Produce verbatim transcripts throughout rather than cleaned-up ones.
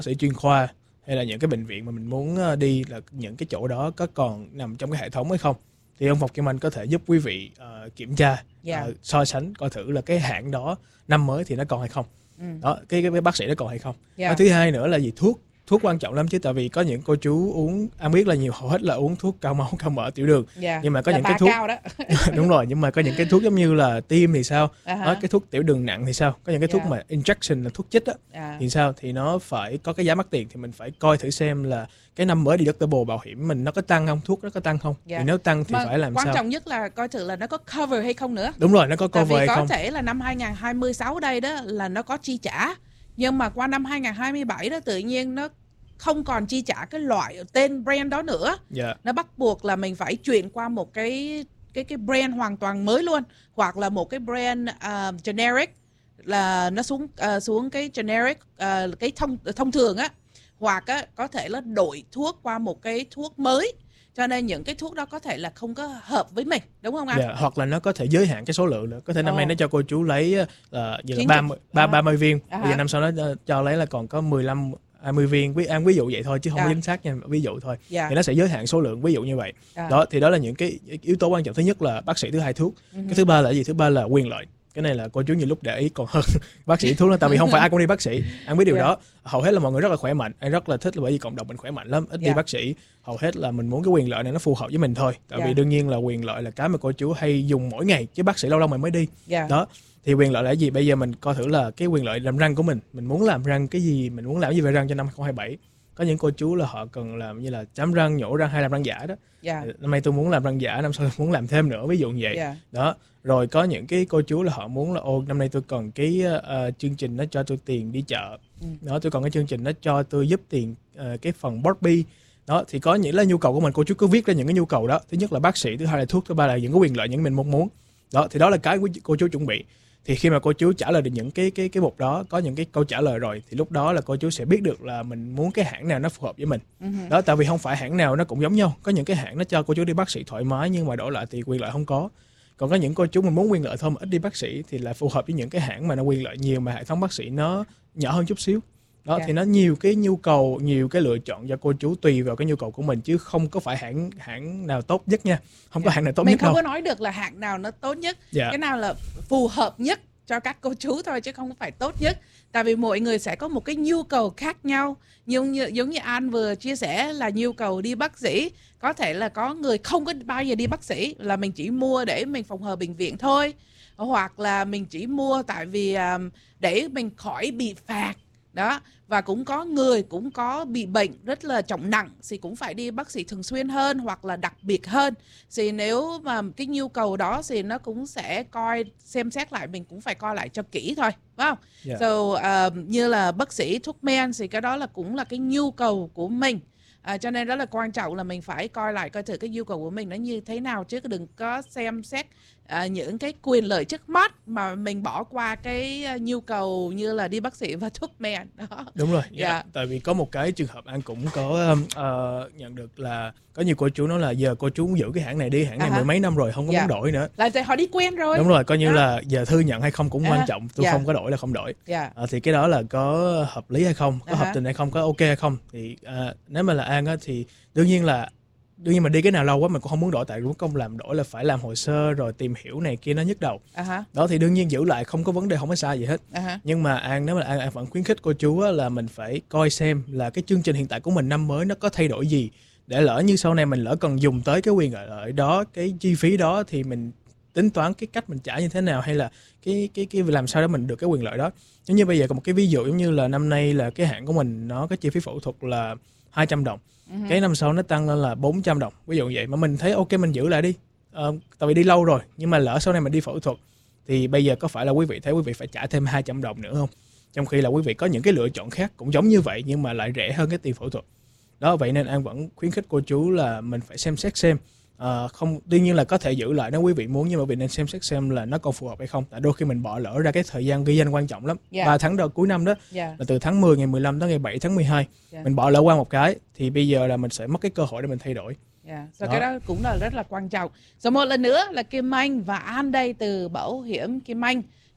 sĩ chuyên khoa hay là những cái bệnh viện mà mình muốn đi, là những cái chỗ đó có còn nằm trong cái hệ thống hay không, thì ông Phục Kim Anh có thể giúp quý vị uh, kiểm tra, yeah. uh, so sánh coi thử là cái hãng đó năm mới thì nó còn hay không. ừ. Đó, cái, cái, cái bác sĩ nó còn hay không. yeah. Thứ hai nữa là gì, thuốc thuốc quan trọng lắm chứ, tại vì có những cô chú uống, An biết là nhiều hầu hết là uống thuốc cao máu, cao mỡ, tiểu đường. yeah. Nhưng mà có là những cái thuốc cao đó. Đúng rồi, nhưng mà có những cái thuốc giống như là tiêm thì sao, uh-huh. đó, cái thuốc tiểu đường nặng thì sao, có những cái thuốc yeah. mà injection là thuốc chích á, yeah. thì sao, thì nó phải có cái giá mắc tiền, thì mình phải coi thử xem là cái năm mới deductible bảo hiểm mình nó có tăng không, thuốc nó có tăng không. yeah. Thì nếu tăng thì mà phải làm quan sao. Quan trọng nhất là coi thử là nó có cover hay không nữa. Đúng rồi, nó có cover hay có không. Có thể là năm hai không hai sáu đây đó là nó có chi trả, nhưng mà qua năm hai không hai bảy đó tự nhiên nó không còn chi trả cái loại tên brand đó nữa. yeah. Nó bắt buộc là mình phải chuyển qua một cái cái cái brand hoàn toàn mới luôn, hoặc là một cái brand uh, generic, là nó xuống uh, xuống cái generic, uh, cái thông thông thường á, hoặc á có thể là đổi thuốc qua một cái thuốc mới, cho nên những cái thuốc đó có thể là không có hợp với mình, đúng không anh? Yeah, hoặc là nó có thể giới hạn cái số lượng nữa, có thể năm oh. nay nó cho cô chú lấy uh, như là ba mươi, ba, ba mươi viên, uh-huh. bây giờ năm sau nó cho lấy là còn có mười lăm hai mươi viên, ví, ví dụ vậy thôi chứ không yeah. có chính xác nha, ví dụ thôi. yeah. Thì nó sẽ giới hạn số lượng, ví dụ như vậy. yeah. Đó, thì đó là những cái yếu tố quan trọng. Thứ nhất là bác sĩ, thứ hai thuốc. uh-huh. Cái thứ ba là gì? Thứ ba là quyền lợi. Cái này là cô chú nhiều lúc để ý còn hơn bác sĩ thuốc đó, tại vì không phải ai cũng đi bác sĩ, anh biết điều yeah. đó. Hầu hết là mọi người rất là khỏe mạnh, anh rất là thích là bởi vì cộng đồng mình khỏe mạnh lắm, ít yeah. đi bác sĩ. Hầu hết là mình muốn cái quyền lợi này nó phù hợp với mình thôi, tại yeah. vì đương nhiên là quyền lợi là cái mà cô chú hay dùng mỗi ngày, chứ bác sĩ lâu lâu mình mới đi. yeah. Đó, thì quyền lợi là gì? Bây giờ mình coi thử là cái quyền lợi làm răng của mình, mình muốn làm răng cái gì, mình muốn làm gì về răng cho năm hai không hai bảy. Có những cô chú là họ cần làm như là chám răng, nhổ răng hay làm răng giả đó. yeah. Năm nay tôi muốn làm răng giả, năm sau tôi muốn làm thêm nữa, ví dụ như vậy. yeah. Đó, rồi có những cái cô chú là họ muốn là ô năm nay tôi còn cái uh, chương trình nó cho tôi tiền đi chợ. ừ. Đó, tôi còn cái chương trình nó cho tôi giúp tiền uh, cái phần Barbie. Đó, thì có những là nhu cầu của mình, cô chú cứ viết ra những cái nhu cầu đó. Thứ nhất là bác sĩ, thứ hai là thuốc, thứ ba là những cái quyền lợi những mình mong muốn. Đó, thì đó là cái cô chú chuẩn bị. Thì khi mà cô chú trả lời được những cái cái cái mục đó, có những cái câu trả lời rồi, thì lúc đó là cô chú sẽ biết được là mình muốn cái hãng nào nó phù hợp với mình. uh-huh. Đó, tại vì không phải hãng nào nó cũng giống nhau. Có những cái hãng nó cho cô chú đi bác sĩ thoải mái nhưng mà đổi lại thì quyền lợi không có. Còn có những cô chú mình muốn quyền lợi thôi mà ít đi bác sĩ thì lại phù hợp với những cái hãng mà nó quyền lợi nhiều mà hệ thống bác sĩ nó nhỏ hơn chút xíu. Đó, yeah. thì nó nhiều cái nhu cầu, nhiều cái lựa chọn cho cô chú tùy vào cái nhu cầu của mình, chứ không có phải hãng hãng nào tốt nhất nha. Không yeah. có hãng nào tốt mình nhất đâu. Mình không có nói được là hãng nào nó tốt nhất, yeah. cái nào là phù hợp nhất cho các cô chú thôi, chứ không phải tốt nhất. Tại vì mỗi người sẽ có một cái nhu cầu khác nhau. Giống như, giống như An vừa chia sẻ là nhu cầu đi bác sĩ. Có thể là có người không có bao giờ đi bác sĩ, là mình chỉ mua để mình phòng hờ bệnh viện thôi. Hoặc là mình chỉ mua tại vì um, để mình khỏi bị phạt. Đó, và cũng có người cũng có bị bệnh rất là trọng nặng thì cũng phải đi bác sĩ thường xuyên hơn hoặc là đặc biệt hơn. Thì nếu mà cái nhu cầu đó thì nó cũng sẽ coi, xem xét lại, mình cũng phải coi lại cho kỹ thôi, phải không? Yeah. So, uh, như là bác sĩ, thuốc men thì cái đó là cũng là cái nhu cầu của mình. À, cho nên rất là quan trọng là mình phải coi lại coi thử cái nhu cầu của mình nó như thế nào, chứ đừng có xem xét à, những cái quyền lợi trước mắt mà mình bỏ qua cái uh, nhu cầu như là đi bác sĩ và thuốc men đó. Đúng rồi. Yeah. Yeah. Tại vì có một cái trường hợp anh cũng có uh, nhận được là có nhiều cô chú nói là giờ cô chú giữ cái hãng này đi, hãng này uh-huh. mười mấy năm rồi không có yeah. muốn đổi nữa. Là họ đi quen rồi. Đúng rồi, coi như đó. Là giờ thư nhận hay không cũng uh-huh. quan trọng, tôi yeah. không có đổi là không đổi. Yeah. Uh, thì cái đó là có hợp lý hay không, có uh-huh. hợp tình hay không, có ok hay không. Thì uh, nếu mà là An á thì đương nhiên là đương nhiên mà đi cái nào lâu quá mình cũng không muốn đổi, tại đúng công làm đổi là phải làm hồ sơ rồi tìm hiểu này kia nó nhức đầu. Uh-huh. Đó thì đương nhiên giữ lại không có vấn đề, không có sai gì hết. Uh-huh. Nhưng mà An nếu mà An, An vẫn khuyến khích cô chú á, là mình phải coi xem là cái chương trình hiện tại của mình năm mới nó có thay đổi gì, để lỡ như sau này mình lỡ cần dùng tới cái quyền lợi đó, cái chi phí đó thì mình tính toán cái cách mình trả như thế nào, hay là cái cái cái làm sao để mình được cái quyền lợi đó. Giống như bây giờ có một cái ví dụ giống như là năm nay là cái hãng của mình nó cái chi phí phẫu thuật là hai trăm đồng. Uh-huh. Cái năm sau nó tăng lên là bốn trăm đồng, ví dụ vậy, mà mình thấy ok mình giữ lại đi, ờ, tại vì đi lâu rồi, nhưng mà lỡ sau này mình đi phẫu thuật thì bây giờ có phải là quý vị thấy quý vị phải trả thêm hai trăm đồng nữa không, trong khi là quý vị có những cái lựa chọn khác cũng giống như vậy nhưng mà lại rẻ hơn cái tiền phẫu thuật đó. Vậy nên An vẫn khuyến khích cô chú là mình phải xem xét xem à, không, đương nhiên là có thể giữ lại nếu quý vị muốn, nhưng mà quý vị nên xem xét xem là nó còn phù hợp hay không. Tại đôi khi mình bỏ lỡ ra cái thời gian ghi danh quan trọng lắm. yeah. ba tháng đầu cuối năm đó, yeah. là từ tháng mười ngày mười lăm tới ngày bảy tháng mười hai, yeah. mình bỏ lỡ qua một cái thì bây giờ là mình sẽ mất cái cơ hội để mình thay đổi. Yeah. So đó. Cái đó cũng là rất là quan trọng. So một lần nữa là Kim Anh và An đây từ Bảo hiểm Kim Anh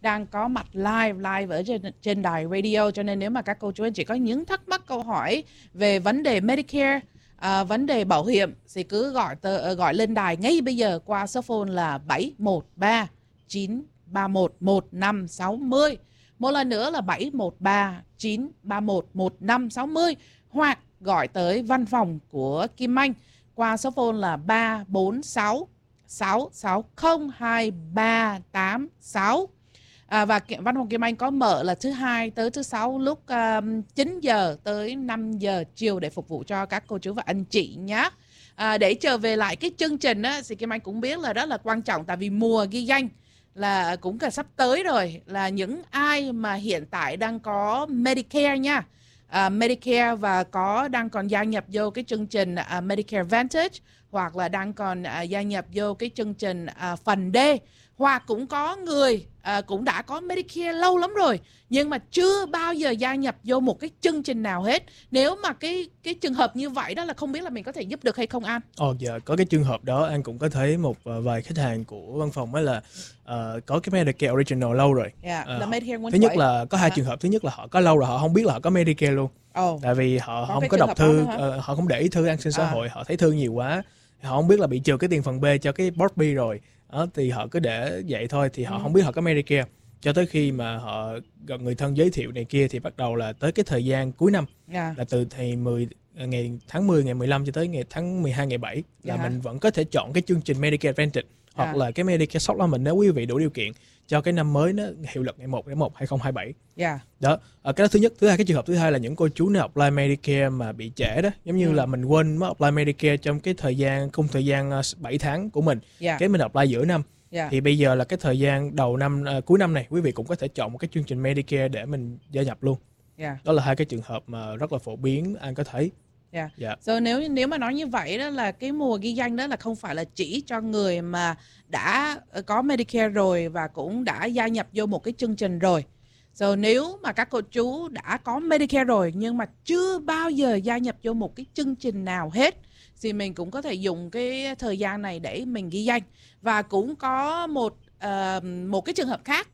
đang có mặt live live ở trên, trên đài radio. Cho nên nếu mà các cô chú anh chị có những thắc mắc câu hỏi về vấn đề Medicare, à, vấn đề bảo hiểm thì cứ gọi tờ, gọi lên đài ngay bây giờ qua số phone là bảy một ba chín ba một một năm sáu không. Một lần nữa là bảy một ba chín ba một một năm sáu không, hoặc gọi tới văn phòng của Kim Anh qua số phone là ba bốn sáu sáu sáu không hai ba tám sáu. À, và văn phòng Kim Anh có mở là thứ hai tới thứ sáu lúc um, chín giờ tới năm giờ chiều để phục vụ cho các cô chú và anh chị nhé. À, để trở về lại cái chương trình á, thì Kim Anh cũng biết là rất là quan trọng, tại vì mùa ghi danh là cũng cả sắp tới rồi, là những ai mà hiện tại đang có Medicare nha, uh, Medicare và có đang còn gia nhập vô cái chương trình uh, Medicare Advantage, hoặc là đang còn uh, gia nhập vô cái chương trình uh, phần D, hoặc cũng có người uh, cũng đã có Medicare lâu lắm rồi nhưng mà chưa bao giờ gia nhập vô một cái chương trình nào hết. Nếu mà cái cái trường hợp như vậy đó là không biết là mình có thể giúp được hay không An? Ồ dạ, có cái trường hợp đó An cũng có thấy một uh, vài khách hàng của văn phòng ấy là uh, có cái Medicare Original lâu rồi. Yeah, uh, là Medicare thứ nhất là có hai à. trường hợp. Thứ nhất là họ có lâu rồi họ không biết là họ có Medicare luôn. Oh. Tại vì họ có không có đọc thư, uh, họ không để ý thư an sinh xã à. hội, họ thấy thư nhiều quá, họ không biết là bị trừ cái tiền phần B cho cái Part B rồi. Đó, thì họ cứ để vậy thôi, thì họ ừ. không biết họ có Medicare cho tới khi mà họ gặp người thân giới thiệu này kia, thì bắt đầu là tới cái thời gian cuối năm, yeah. là từ ngày mười ngày tháng mười ngày mười lăm cho tới ngày tháng mười hai ngày bảy là yeah. mình vẫn có thể chọn cái chương trình Medicare Advantage hoặc yeah. là cái Medicare Supplement nếu quý vị đủ điều kiện cho cái năm mới nó hiệu lực ngày một tháng một hai không hai bảy. Yeah. Đó, à, cái đó thứ nhất. Thứ hai, cái trường hợp thứ hai là những cô chú nào apply Medicare mà bị trễ đó, giống như ừ. là mình quên mất apply Medicare trong cái thời gian khung thời gian bảy tháng của mình, yeah. cái mình apply giữa năm. Yeah. Thì bây giờ là cái thời gian đầu năm, uh, cuối năm này quý vị cũng có thể chọn một cái chương trình Medicare để mình gia nhập luôn. Yeah. Đó là hai cái trường hợp mà rất là phổ biến anh có thấy. Yeah. Yeah. So nếu nếu mà nói như vậy đó là cái mùa ghi danh đó là không phải là chỉ cho người mà đã có Medicare rồi và cũng đã gia nhập vô một cái chương trình rồi. So nếu mà các cô chú đã có Medicare rồi nhưng mà chưa bao giờ gia nhập vô một cái chương trình nào hết thì mình cũng có thể dùng cái thời gian này để mình ghi danh. Và cũng có một uh, một cái trường hợp khác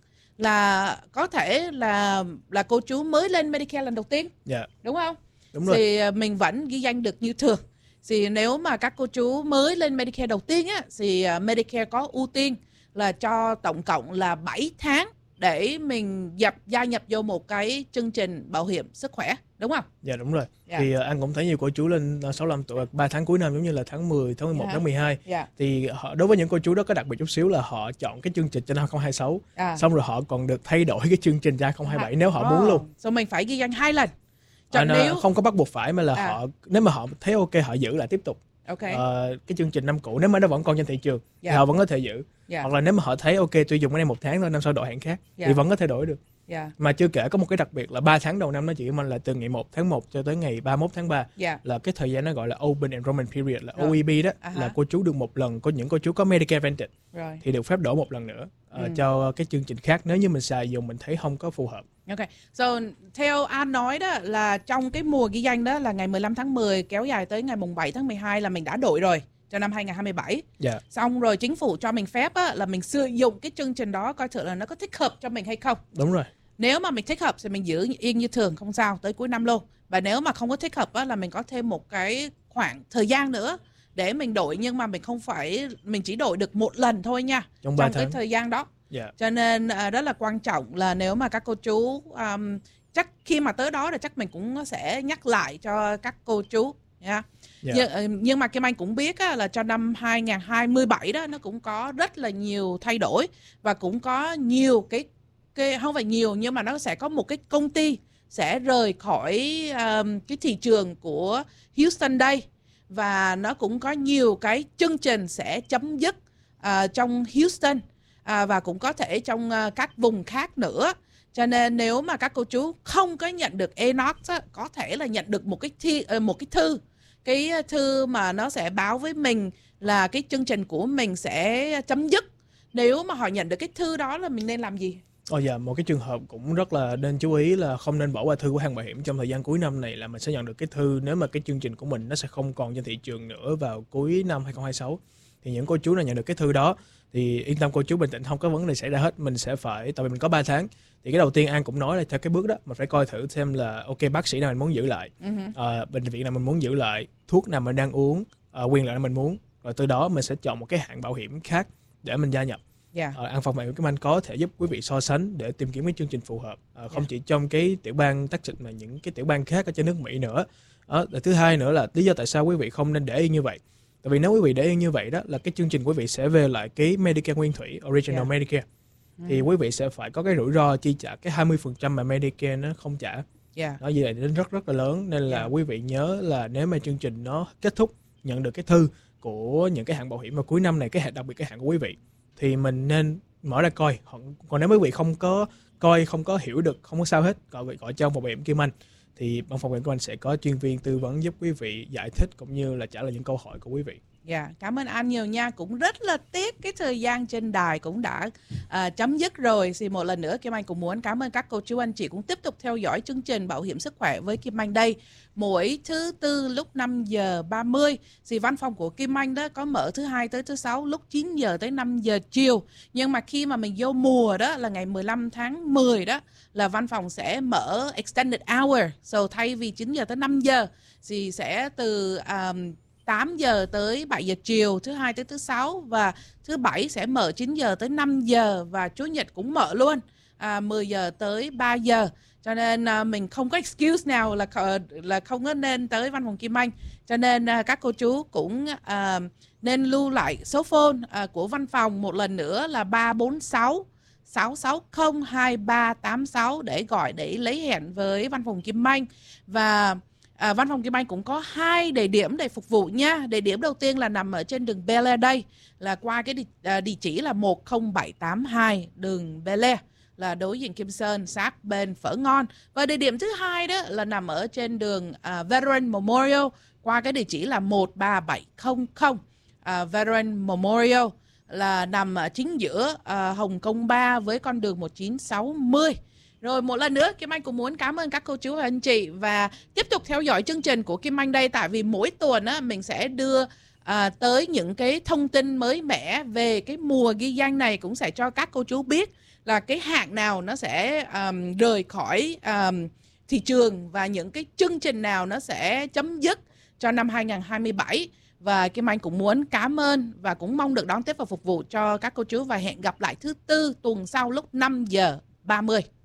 là có thể là là cô chú mới lên Medicare lần đầu tiên, yeah. đúng không? Đúng rồi. Thì mình vẫn ghi danh được như thường. Thì nếu mà các cô chú mới lên Medicare đầu tiên á, thì Medicare có ưu tiên là cho tổng cộng là bảy tháng để mình dập gia nhập vô một cái chương trình bảo hiểm sức khỏe, đúng không? Dạ đúng rồi. Yeah. Thì uh, anh cũng thấy nhiều cô chú lên sáu mươi lăm tuổi, ba tháng cuối năm giống như là tháng mười, tháng mười một, yeah. tháng mười hai. Yeah. Thì họ, đối với những cô chú đó có đặc biệt chút xíu là họ chọn cái chương trình cho năm hai không hai sáu, yeah. xong rồi họ còn được thay đổi cái chương trình ra hai không hai bảy yeah. nếu họ oh. muốn luôn. So mình phải ghi danh hai lần. À, nếu... Không có bắt buộc phải, mà là à. họ nếu mà họ thấy ok họ giữ lại tiếp tục. Okay. Uh, cái chương trình năm cũ nếu mà nó vẫn còn trên thị trường, yeah. thì họ vẫn có thể giữ. Yeah. Hoặc là nếu mà họ thấy ok tôi dùng cái này một tháng thôi, năm sau đổi hãng khác, yeah. thì vẫn có thể đổi được. Yeah. Mà chưa kể có một cái đặc biệt là ba tháng đầu năm nó chỉ mình là từ ngày một tháng một cho tới ngày ba mươi mốt tháng ba, yeah. là cái thời gian nó gọi là Open Enrollment Period, là rồi. O E B đó, uh-huh. là cô chú được một lần, có những cô chú có Medicare Advantage rồi. Thì được phép đổi một lần nữa uh, ừ. cho cái chương trình khác nếu như mình xài dùng mình thấy không có phù hợp. Ok, so theo An nói đó là trong cái mùa ghi danh đó là ngày mười lăm tháng mười kéo dài tới ngày mùng bảy tháng mười hai là mình đã đổi rồi cho năm hai không hai bảy. Yeah. Xong rồi chính phủ cho mình phép á, là mình sử dụng cái chương trình đó coi thử là nó có thích hợp cho mình hay không. Đúng rồi. Nếu mà mình thích hợp thì mình giữ yên như thường không sao tới cuối năm luôn. Và nếu mà không có thích hợp á, là mình có thêm một cái khoảng thời gian nữa để mình đổi, nhưng mà mình không phải mình chỉ đổi được một lần thôi nha trong, trong cái thời gian đó. Yeah. Cho nên uh, rất là quan trọng là nếu mà các cô chú um, chắc khi mà tới đó là chắc mình cũng sẽ nhắc lại cho các cô chú nha. Yeah. Nhưng, uh, nhưng mà Kim Anh cũng biết á, là cho năm hai không hai bảy đó nó cũng có rất là nhiều thay đổi và cũng có nhiều cái cái không phải nhiều nhưng mà nó sẽ có một cái công ty sẽ rời khỏi um, cái thị trường của Houston đây, và nó cũng có nhiều cái chương trình sẽ chấm dứt uh, trong Houston. À, và cũng có thể trong uh, các vùng khác nữa. Cho nên nếu mà các cô chú không có nhận được e en o xê á, có thể là nhận được một cái, thi, uh, một cái thư Cái thư mà nó sẽ báo với mình là cái chương trình của mình sẽ chấm dứt. Nếu mà họ nhận được cái thư đó là mình nên làm gì? Ồ dạ, một cái trường hợp cũng rất là nên chú ý là không nên bỏ qua thư của hãng bảo hiểm trong thời gian cuối năm này, là mình sẽ nhận được cái thư nếu mà cái chương trình của mình nó sẽ không còn trên thị trường nữa vào cuối năm hai không hai sáu. Thì những cô chú nào nhận được cái thư đó Thì yên tâm cô chú, bình tĩnh, không có vấn đề xảy ra hết. Mình sẽ phải, tại vì mình có ba tháng. Thì cái đầu tiên An cũng nói là theo cái bước đó mình phải coi thử xem là ok, bác sĩ nào mình muốn giữ lại, uh-huh. uh, bệnh viện nào mình muốn giữ lại, thuốc nào mình đang uống, uh, quyền lợi nào mình muốn, rồi từ đó mình sẽ chọn một cái hãng bảo hiểm khác để mình gia nhập. Yeah. Uh, An Phòng Bảo hiểm Kim Anh có thể giúp quý vị so sánh để tìm kiếm cái chương trình phù hợp, uh, không yeah. chỉ trong cái tiểu bang Texas mà những cái tiểu bang khác ở trên nước Mỹ nữa. Uh, thứ hai nữa là lý do tại sao quý vị không nên để yên như vậy. Tại vì nếu quý vị để yên như vậy đó là cái chương trình quý vị sẽ về lại cái Medicare nguyên thủy, Original yeah. Medicare. Thì quý vị sẽ phải có cái rủi ro chi trả cái hai mươi phần trăm mà Medicare nó không trả. Yeah. Nó như vậy đến rất rất là lớn. Nên là yeah. quý vị nhớ là nếu mà chương trình nó kết thúc, nhận được cái thư của những cái hãng bảo hiểm vào cuối năm này, cái hãng, đặc biệt cái hãng của quý vị, thì mình nên mở ra coi. Còn nếu quý vị không có coi, không có hiểu được, không có sao hết, gọi gọi cho Phòng Bảo hiểm Kim Anh, thì Phòng Bảo hiểm Kim Anh sẽ có chuyên viên tư vấn giúp quý vị giải thích cũng như là trả lời những câu hỏi của quý vị. Dạ, yeah, cảm ơn anh nhiều nha. Cũng rất là tiếc cái thời gian trên đài cũng đã uh, chấm dứt rồi. Thì một lần nữa Kim Anh cũng muốn cảm ơn các cô chú anh chị cũng tiếp tục theo dõi chương trình Bảo hiểm sức khỏe với Kim Anh đây. Mỗi thứ tư lúc năm giờ ba mươi thì văn phòng của Kim Anh đó có mở thứ hai tới thứ sáu lúc chín giờ tới năm giờ chiều. Nhưng mà khi mà mình vô mùa đó là ngày mười lăm tháng mười đó là văn phòng sẽ mở extended hour. So thay vì chín giờ tới năm giờ thì sẽ từ um, tám giờ tới bảy giờ chiều, thứ hai tới thứ sáu, và thứ bảy sẽ mở chín giờ tới năm giờ, và chủ nhật cũng mở luôn, à, mười giờ tới ba giờ. Cho nên à, mình không có excuse nào là là không có nên tới văn phòng Kim Anh. Cho nên à, các cô chú cũng à, nên lưu lại số phone à, của văn phòng một lần nữa là ba bốn sáu sáu sáu không hai ba tám sáu để gọi để lấy hẹn với văn phòng Kim Anh. Và À, văn phòng Kim Anh cũng có hai địa điểm để phục vụ nha. Địa điểm đầu tiên là nằm ở trên đường Bel Air đây, là qua cái địa, à, địa chỉ là một không bảy tám hai đường Bel Air, là đối diện Kim Sơn, sát bên Phở Ngon. Và địa điểm thứ hai đó là nằm ở trên đường à, Veteran Memorial, qua cái địa chỉ là một ba bảy không không à, Veteran Memorial, là nằm ở chính giữa à, Hồng Kông ba với con đường một chín sáu không. Rồi một lần nữa Kim Anh cũng muốn cảm ơn các cô chú và anh chị và tiếp tục theo dõi chương trình của Kim Anh đây, tại vì mỗi tuần á, mình sẽ đưa à, tới những cái thông tin mới mẻ về cái mùa ghi danh này, cũng sẽ cho các cô chú biết là cái hãng nào nó sẽ um, rời khỏi um, thị trường và những cái chương trình nào nó sẽ chấm dứt cho năm hai không hai bảy. Và Kim Anh cũng muốn cảm ơn và cũng mong được đón tiếp và phục vụ cho các cô chú, và hẹn gặp lại thứ tư tuần sau lúc năm giờ ba mươi.